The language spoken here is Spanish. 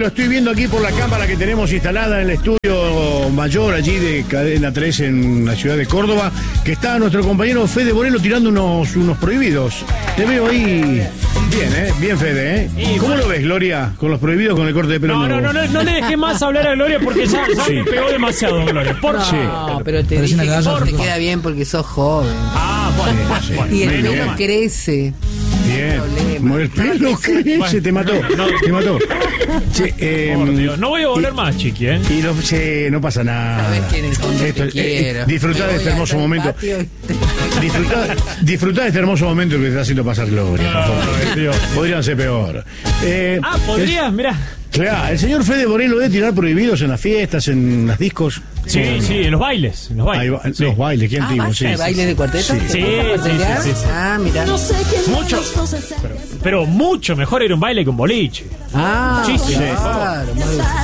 lo estoy viendo aquí por la cámara que tenemos instalada en el estudio mayor allí de Cadena 3 en la ciudad de Córdoba, que está nuestro compañero Fede Borello tirando unos prohibidos. Te veo ahí bien, bien Fede, ¿Cómo lo ves, Gloria? Con los prohibidos, con el corte de pelo nuevo. No le dejé más hablar a Gloria porque ya me pegó demasiado, Gloria. No, pero te dije que te queda bien porque sos joven. Bueno. Y el pelo crece. Bien. El pelo crece, te mató. Te mató. Che, Por Dios. No voy a volver más, chiqui, Y no pasa nada. Sabes que en el fondo te quiero. Disfrutá de este hermoso momento. Disfrutá de este hermoso momento que te está haciendo pasar Gloria. Podrían ser peor. Podrías, mirá. Claro, el señor Fede Borello debe tirar prohibidos en las fiestas, en las discos. Sí, en los bailes. Los bailes, ¿quién digo? Sí. ¿Bailes de cuarteto? Sí. Mira. Mucho. Pero mucho mejor ir a un baile que un boliche. Muchísimo. Sí. Claro,